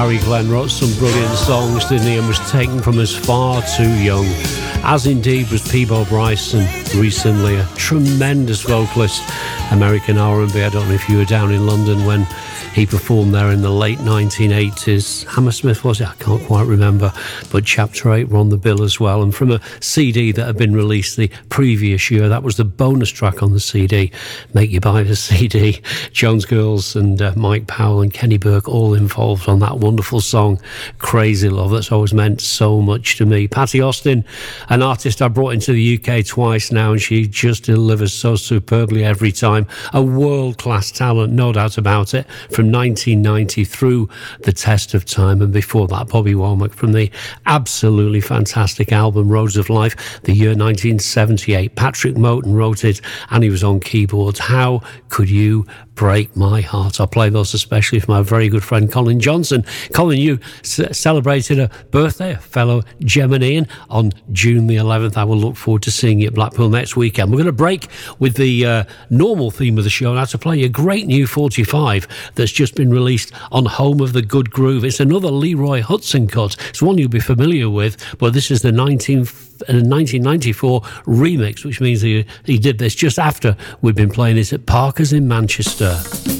Gary Glenn wrote some brilliant songs, didn't he, and was taken from us far too young, as indeed was Peabo Bryson, recently a tremendous vocalist, American R&B. I don't know if you were down in London when he performed there in the late 1980s. Hammersmith, was it? I can't quite remember. But Chapter 8 were on the bill as well. And from a CD that had been released the previous year, that was the bonus track on the CD. Make you buy the CD. Jones Girls and Mike Powell and Kenny Burke all involved on that wonderful song, Crazy Love. That's always meant so much to me. Patty Austin, an artist I brought into the UK twice now, and she just delivers so superbly every time. A world-class talent, no doubt about it, from 1990 through the test of time, and before that Bobby Womack from the absolutely fantastic album Roads of Life, the year 1978. Patrick Moten wrote it and he was on keyboards. How Could You Break My Heart? I'll play those especially for my very good friend Colin Johnson. Colin, you celebrated a birthday, a fellow Geminian, on June the 11th. I will look forward to seeing you at Blackpool next weekend. We're going to break with the normal theme of the show now to play a great new 45 that's just been released on Home of the Good Groove. It's another Leroy Hudson cut. It's one you'll be familiar with, but this is the 1994 remix, which means he did this just after we'd been playing it at Parker's in Manchester.